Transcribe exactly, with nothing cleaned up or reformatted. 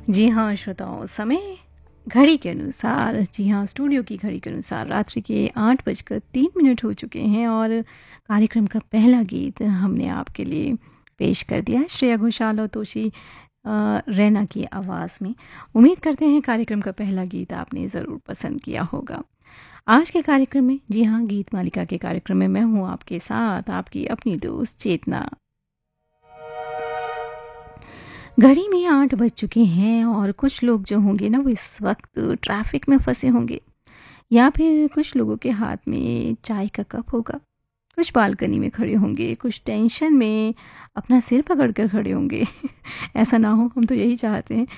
जी हाँ, श्रोताओं, समय घड़ी के अनुसार, जी हाँ, स्टूडियो की घड़ी के अनुसार रात्रि के आठ बजकर तीन मिनट हो चुके हैं और कार्यक्रम का पहला गीत हमने आपके लिए पेश कर दिया है श्रेया घोषाल और तोशी अ, रैना की आवाज़ में। उम्मीद करते हैं कार्यक्रम का पहला गीत आपने ज़रूर पसंद किया होगा। आज के कार्यक्रम में, जी हाँ, गीत मालिका के कार्यक्रम में मैं हूँ आपके साथ, आपकी अपनी दोस्त चेतना। घड़ी में आठ बज चुके हैं और कुछ लोग जो होंगे ना वो इस वक्त ट्रैफिक में फंसे होंगे, या फिर कुछ लोगों के हाथ में चाय का कप होगा, कुछ बालकनी में खड़े होंगे, कुछ टेंशन में अपना सिर पकड़ कर खड़े होंगे। ऐसा ना हो, हम तो यही चाहते हैं।